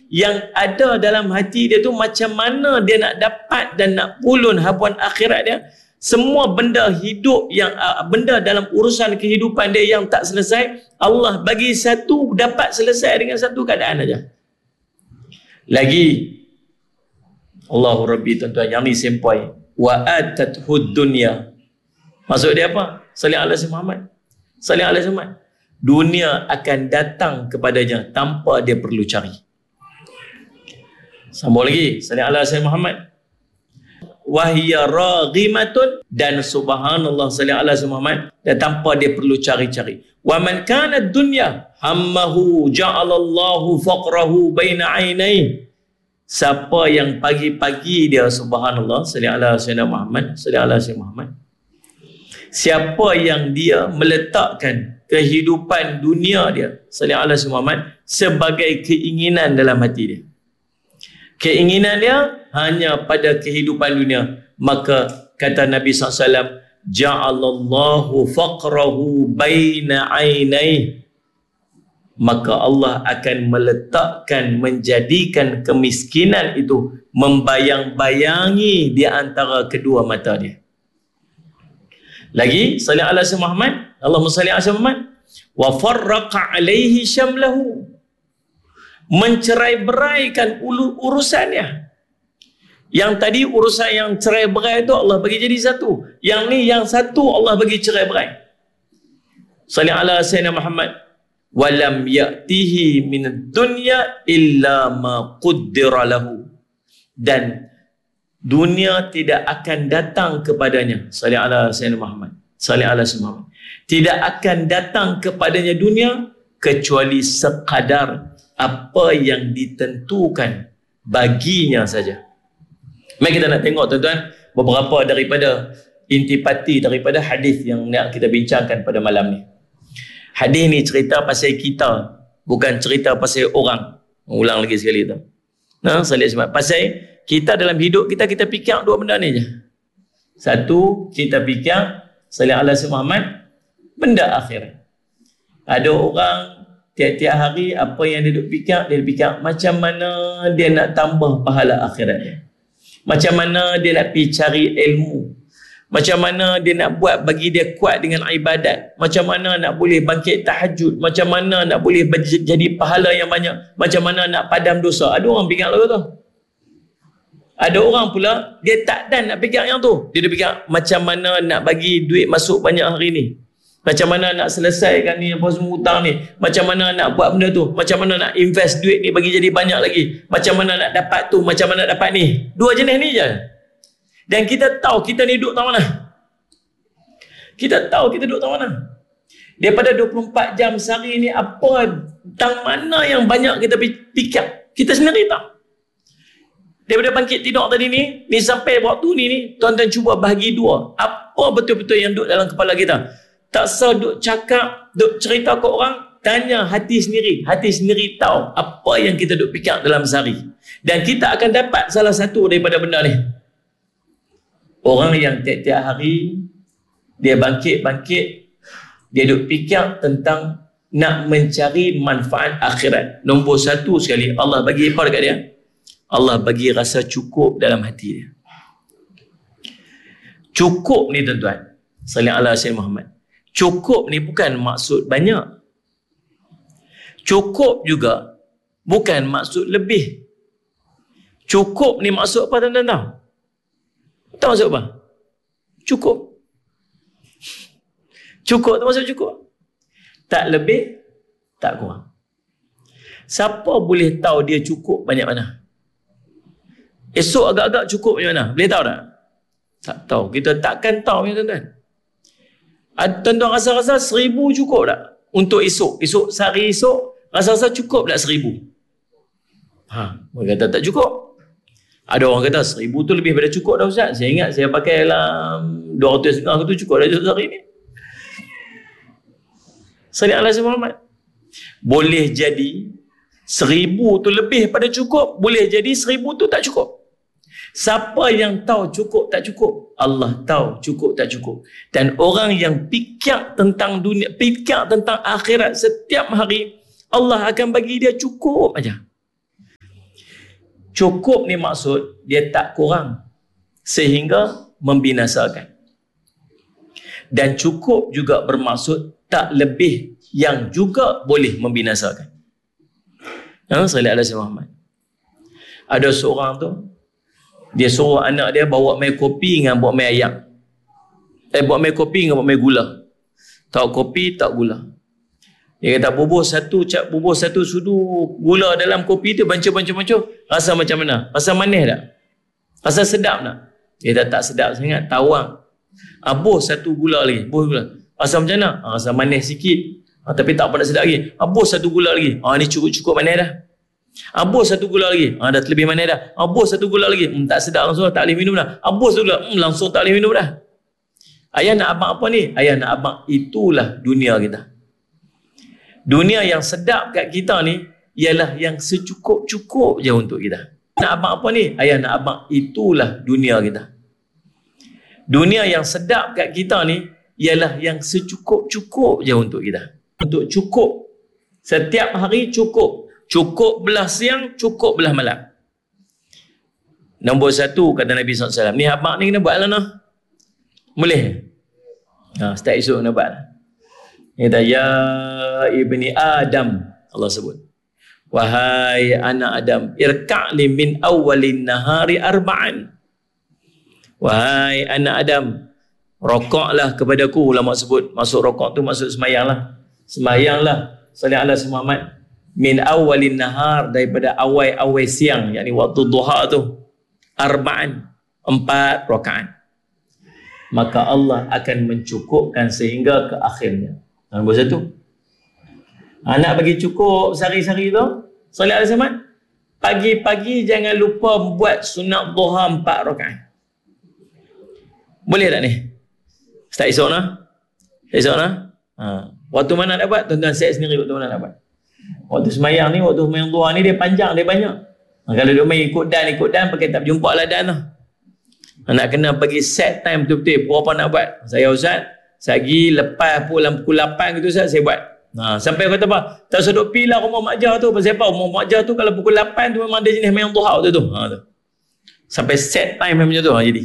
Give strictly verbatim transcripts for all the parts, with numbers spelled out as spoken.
yang ada dalam hati dia tu macam mana dia nak dapat dan nak pulun habuan akhirat dia. Semua benda hidup yang benda dalam urusan kehidupan dia yang tak selesai, Allah bagi satu dapat selesai dengan satu keadaan aja. Lagi Allahu Rabbi, tuan-tuan, yang ni sempoi. Wa atathud dunya. Maksud dia apa? Salih alaihi Muhammad. Salih alaihi Muhammad. Dunia akan datang kepadanya tanpa dia perlu cari. Sambung lagi. Salih alaihi Muhammad. Wahiyya raghimatun, dan subhanallah salih alaihi Muhammad, dan tanpa dia perlu cari-cari. Wa man kana dunya hammahu ja'alallahu faqrahu baina ainaihi. Siapa yang pagi-pagi dia subhanallah salih alaihi Muhammad, salih alaihi Muhammad. Siapa yang dia meletakkan kehidupan dunia dia salih alaihi Muhammad sebagai keinginan dalam hati dia, keinginan dia hanya pada kehidupan dunia, maka kata Nabi sallallahu alaihi wasallam, ja'alallahu faqrahu baina ainaihi, maka Allah akan meletakkan, menjadikan kemiskinan itu membayang-bayangi di antara kedua mata dia. Lagi salli ala sayyidina Muhammad, Allahumma salli ala sayyidina Muhammad, wa farraqa alaihi syamlahu, mencerai-beraikan urusannya. Yang tadi urusan yang cerai-berai itu Allah bagi jadi satu, yang ni yang satu Allah bagi cerai-berai. Salli ala sayyidina Muhammad, walam ya'tihi minad dunya illa ma quddira lahu, dan dunia tidak akan datang kepadanya, salli ala sayyidina Muhammad, salli ala sayyidina Muhammad, tidak akan datang kepadanya dunia kecuali sekadar apa yang ditentukan baginya saja. Mari kita nak tengok, tuan-tuan, beberapa daripada intipati daripada hadis yang nak kita bincangkan pada malam ni. Hadis ni cerita pasal kita, bukan cerita pasal orang. Ulang lagi sekali tu. Nah, salih semat. Pasal kita dalam hidup kita, kita fikir dua benda ni je. Satu, kita fikir salih ala sayyidina Muhammad, benda akhirat. Ada orang tiap-tiap hari apa yang dia duk fikir, dia fikir macam mana dia nak tambah pahala akhirat dia. Macam mana dia nak pergi cari ilmu. Macam mana dia nak buat bagi dia kuat dengan ibadat. Macam mana nak boleh bangkit tahajud. Macam mana nak boleh jadi pahala yang banyak. Macam mana nak padam dosa. Ada orang fikir lagu tu. Ada orang pula, dia tak dan nak fikir yang tu. Dia dah fikir macam mana nak bagi duit masuk banyak hari ni. Macam mana nak selesaikan ni apa semua hutang ni. Macam mana nak buat benda tu. Macam mana nak invest duit ni bagi jadi banyak lagi. Macam mana nak dapat tu. Macam mana nak dapat ni. Dua jenis ni je. Dan kita tahu kita ni duduk tang mana. Kita tahu kita duduk tang mana. Daripada dua puluh empat jam sehari ni, apa tang mana yang banyak kita fikir. Kita sendiri tahu. Daripada bangkit tidur tadi ni, ni sampai waktu ni ni, tuan-tuan cuba bahagi dua. Apa betul-betul yang duduk dalam kepala kita. Tak sah duk cakap, duk cerita ke orang, tanya hati sendiri. Hati sendiri tahu apa yang kita duk fikir dalam sehari. Dan kita akan dapat salah satu daripada benda ni. Orang yang tiap-tiap hari dia bangkit-bangkit, dia duk fikir tentang nak mencari manfaat akhirat. Nombor satu sekali, Allah bagi apa dekat dia? Allah bagi rasa cukup dalam hati dia. Cukup ni, tuan-tuan, salli ala sayyidina Muhammad, cukup ni bukan maksud banyak. Cukup juga bukan maksud lebih. Cukup ni maksud apa, tuan-tuan tahu? Tahu maksud apa? Cukup. Cukup tu maksud cukup. Tak lebih, tak kurang. Siapa boleh tahu dia cukup banyak mana? Esok agak-agak cukup macam mana? Boleh tahu tak? Tak tahu. Kita takkan tahu ya, tuan-tuan. Tuan-tuan rasa-rasa seribu cukup tak? Untuk esok. Esok, sehari esok, rasa-rasa cukup tak seribu? Ha, mereka kata tak cukup. Ada orang kata seribu tu lebih daripada cukup dah Ustaz. Saya ingat saya pakai dalam dua ratus setengah tu cukup dah sehari ni. Salli ala sayyidina Muhammad. Boleh jadi seribu tu lebih pada cukup. Boleh jadi seribu tu tak cukup. Siapa yang tahu cukup tak cukup? Allah tahu cukup tak cukup. Dan orang yang fikir tentang dunia, fikir tentang akhirat setiap hari, Allah akan bagi dia cukup aja. Cukup ni maksud dia tak kurang sehingga membinasakan. Dan cukup juga bermaksud tak lebih yang juga boleh membinasakan. Ha, sallallahu alaihi wasallam. Ada seorang tu, dia suruh anak dia bawa mai kopi dengan bawa mai ayam. Eh, bawa mai kopi dengan bawa mai gula. Tak kopi, tak gula. Dia kata bubuh satu cap bubuh satu sudu gula dalam kopi tu bancuh-bancuh-bancuh. Rasa macam mana? Rasa manis tak? Rasa sedap tak? Dia kata tak sedap sangat, tawang. Abuh satu gula lagi, buh gula. Rasa macam mana? Ha, rasa manis sikit. Ha, tapi tak apa nak sedap lagi. Abuh satu gula lagi. Ha, ni cukup-cukup manis dah. Abuh satu gula lagi. Ha, dah lebih manis dah. Abuh satu gula lagi. Hmm, tak sedap langsung tak boleh minum dah. Abuh satu gula. Hmm, langsung tak boleh minum dah. Ayah nak abang apa ni? Ayah nak abang itulah dunia kita. Dunia yang sedap kat kita ni ialah yang secukup-cukup je untuk kita. Nak abang apa ni? Ayah nak abang itulah dunia kita. Dunia yang sedap kat kita ni ialah yang secukup-cukup je untuk kita. Untuk cukup. Setiap hari cukup. Cukup belah siang, cukup belah malam. Nombor satu kata Nabi sallallahu alaihi wasallam. Ni abang ni kena buat lah noh. Boleh? Ha, setiap esok kena buat lah. Dia kata, ya ibni Adam, Allah sebut, wahai anak Adam, irka'li min awalin nahari arba'an. Wahai anak Adam, rokoklah kepadaku. Ulama sebut masuk rokok tu masuk semayang lah. Semayang lah sallallahu alaihi wasallam min awalin nahar, daripada awal-awal siang, yakni waktu duha tu, arba'an, empat rakaat. Maka Allah akan mencukupkan sehingga ke akhirnya. Nombor satu, anak bagi cukup sehari-hari tu sallallahu alaihi wasallam, pagi-pagi jangan lupa buat sunat duha empat rakaat. Boleh tak ni? Start esok lah. Esok lah. Ha. Waktu mana nak buat? Tuan-tuan set sendiri waktu mana nak buat. Waktu semayang ni, waktu semayang duha ni dia panjang, dia banyak. Ha, kalau dia main ikut dan, ikut dan, pakai tak berjumpa lah dan lah. Ha, nak kena bagi set time betul-betul. Berapa nak buat? Saya Ustaz, sehari lepas pukul pukul lapan gitu Ustaz, saya buat. Ha, sampai kata apa? Tak usah duk pergi lah rumah Mak Jah tu. Pasal apa? Rumah Mak Jah tu kalau pukul lapan tu memang dia jenis main duha tu tu. Ha, tu. Sampai set time macam tu. Ha, jadi.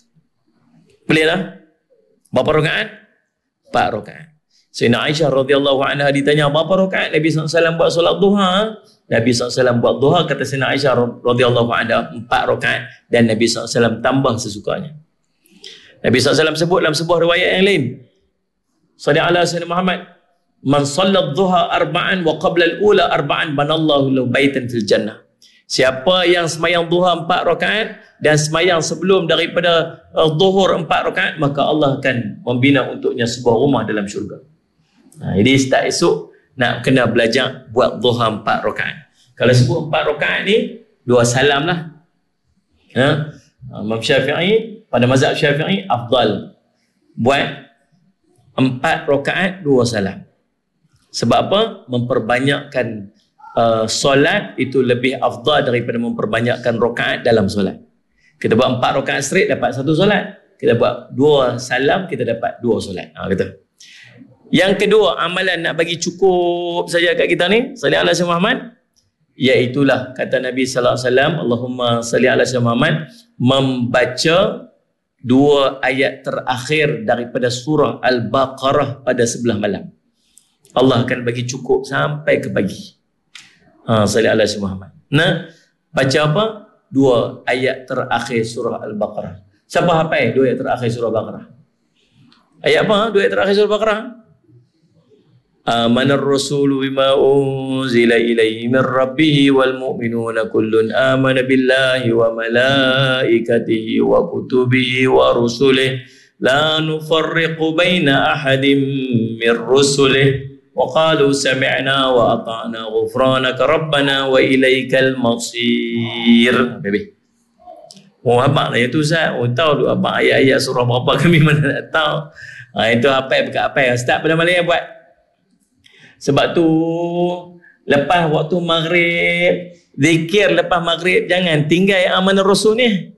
Boleh lah. Berapa rakaat? Empat rakaat. Sayyidina Aisyah radhiyallahu anha ditanya berapa rakaat Nabi sallallahu alaihi wasallam buat solat duha? Nabi sallallahu alaihi wasallam buat duha, kata Sayyidina Aisyah radhiyallahu anha, empat rakaat, dan Nabi sallallahu alaihi wasallam tambah sesukanya. Nabi sallallahu alaihi wasallam sebut dalam sebuah riwayat yang lain, sallallahu alaihi wasallam Muhammad, man sallat duha arba'an wa qabla al-ula arba'an banallahu lahu baitan fil jannah. Siapa yang semayang duha empat rakaat dan semayang sebelum daripada uh, zuhur empat rakaat, maka Allah akan membina untuknya sebuah rumah dalam syurga. Ha, jadi start esok nak kena belajar buat duha empat rakaat. Kalau sebut empat rakaat ni, dua salam lah. Ha? Imam Syafi'i, pada mazhab Syafi'i, afdal buat empat rakaat, dua salam. Sebab apa? Memperbanyakkan uh, solat itu lebih afdal daripada memperbanyakkan rakaat dalam solat. Kita buat empat rakaat straight, dapat satu solat. Kita buat dua salam, kita dapat dua solat. Ha, kata. Yang kedua, amalan nak bagi cukup saja kat kita ni, sallallahu alaihi wasallam Muhammad, iaitulah kata Nabi sallallahu alaihi wasallam, Allahumma salli ala sayyidina Muhammad, membaca dua ayat terakhir daripada surah Al-Baqarah pada sebelah malam. Allah akan bagi cukup sampai ke pagi. Ha, sallallahu alaihi wasallam Muhammad. Nah, baca apa? Dua ayat terakhir surah Al-Baqarah. Siapa hafal dua ayat terakhir surah Al-Baqarah? Ayat apa? Dua ayat terakhir surah Al-Baqarah. Amanar rasulu bima unzila ilaihi min rabbih wal mu'minuna kullun amana billahi wa malaikatihi wa kutubihi wa rusulihi la nufarriqu baina ahadin min rusulihi wa qalu sami'na wa ata'na ghufranaka rabbana wa ilaikal masir. Baby. Oh, abang lah itu Ustaz. Oh, tahu tu abang ayat-ayat surah berapa kami mana nak tahu. Ha, itu apa yang berkat apa yang start pada malam yang buat. Sebab tu lepas waktu maghrib, zikir lepas maghrib, jangan tinggal amanah rasul ni.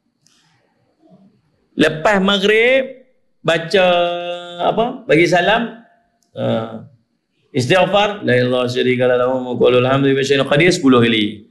Lepas maghrib baca apa? Bagi salam, uh, istighfar, la ilaha illallah syarika lahu wa lahul hamdu wa syai'un qadir sepuluh kali.